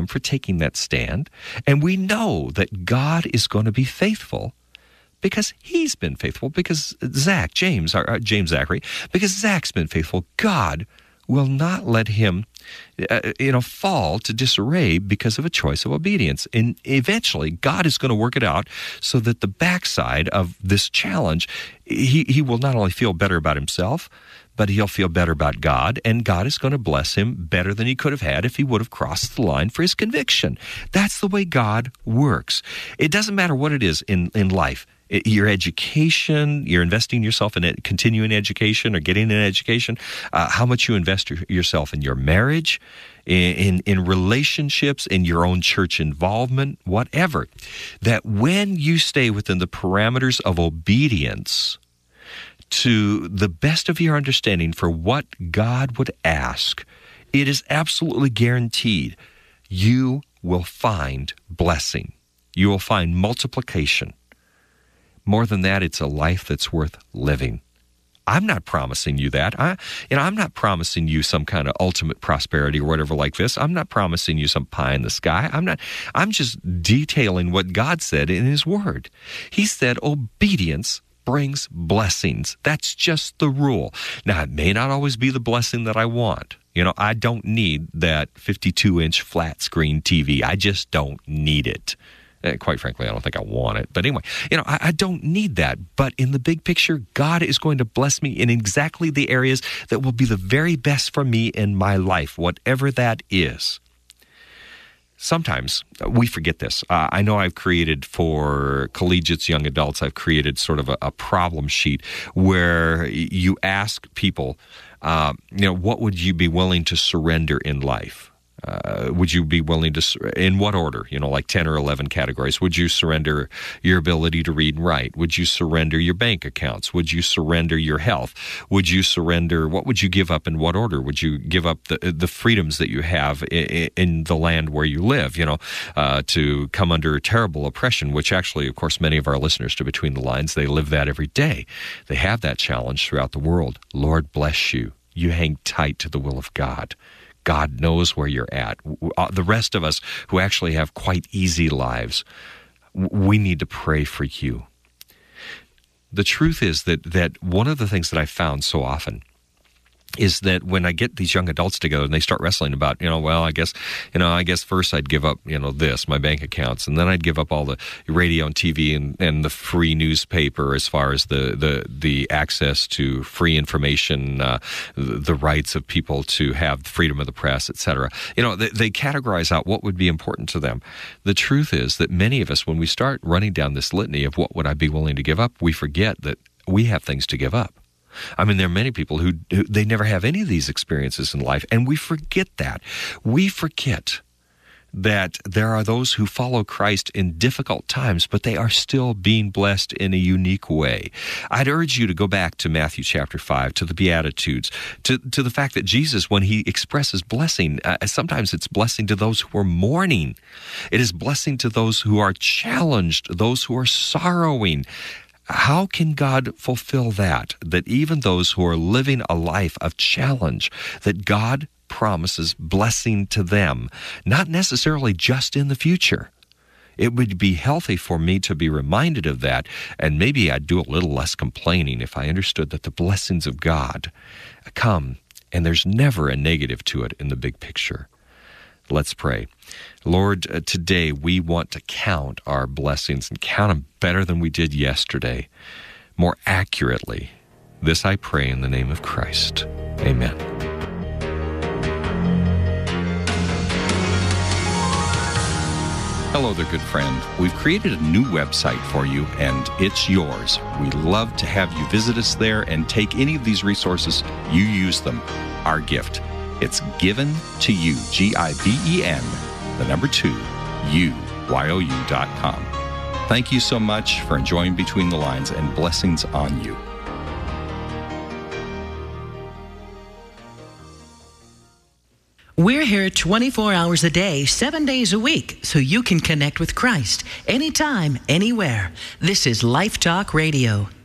him for taking that stand. And we know that God is going to be faithful because he's been faithful, because James Zachary, because Zach's been faithful. God will not let him fall to disarray because of a choice of obedience. And eventually, God is going to work it out so that the backside of this challenge, he will not only feel better about himself, but he'll feel better about God, and God is going to bless him better than he could have had if he would have crossed the line for his conviction. That's the way God works. It doesn't matter what it is in life. Your education, you're investing yourself in continuing education or getting an education, how much you invest yourself in your marriage, in relationships, in your own church involvement, whatever, that when you stay within the parameters of obedience to the best of your understanding for what God would ask, it is absolutely guaranteed you will find blessing. You will find multiplication. More than that, it's a life that's worth living. I'm not promising you that. I'm not promising you some kind of ultimate prosperity or whatever like this. I'm not promising you some pie in the sky. I'm just detailing what God said in His Word. He said obedience brings blessings. That's just the rule. Now, it may not always be the blessing that I want. I don't need that 52-inch flat screen TV. I just don't need it. Quite frankly, I don't think I want it. But anyway, I don't need that. But in the big picture, God is going to bless me in exactly the areas that will be the very best for me in my life, whatever that is. Sometimes we forget this. I know I've created for collegiates, young adults, I've created sort of a problem sheet where you ask people, what would you be willing to surrender in life? Would you be willing to, in what order, like 10 or 11 categories? Would you surrender your ability to read and write? Would you surrender your bank accounts? Would you surrender your health? Would you surrender, what would you give up in what order? Would you give up the freedoms that you have in the land where you live, to come under terrible oppression, which actually, of course, many of our listeners to Between the Lines, they live that every day. They have that challenge throughout the world. Lord bless you. You hang tight to the will of God. God knows where you're at. The rest of us who actually have quite easy lives, we need to pray for you. The truth is that one of the things that I found so often is that when I get these young adults together and they start wrestling about, I guess first I'd give up, this, my bank accounts, and then I'd give up all the radio and TV and the free newspaper as far as the access to free information, the rights of people to have freedom of the press, etc. They categorize out what would be important to them. The truth is that many of us, when we start running down this litany of what would I be willing to give up, we forget that we have things to give up. There are many people who they never have any of these experiences in life, and we forget that. We forget that there are those who follow Christ in difficult times, but they are still being blessed in a unique way. I'd urge you to go back to Matthew chapter 5, to the Beatitudes, to the fact that Jesus, when He expresses blessing, sometimes it's blessing to those who are mourning. It is blessing to those who are challenged, those who are sorrowing. How can God fulfill that? That even those who are living a life of challenge, that God promises blessing to them, not necessarily just in the future. It would be healthy for me to be reminded of that, and maybe I'd do a little less complaining if I understood that the blessings of God come, and there's never a negative to it in the big picture. Let's pray. Lord, today we want to count our blessings and count them better than we did yesterday, more accurately. This I pray in the name of Christ. Amen. Hello there, good friend. We've created a new website for you, and it's yours. We'd love to have you visit us there and take any of these resources. You use them. Our gift. It's given to you, GIVEN, 2, UYOU.com. Thank you so much for enjoying Between the Lines, and blessings on you. We're here 24 hours a day, 7 days a week, so you can connect with Christ anytime, anywhere. This is Life Talk Radio.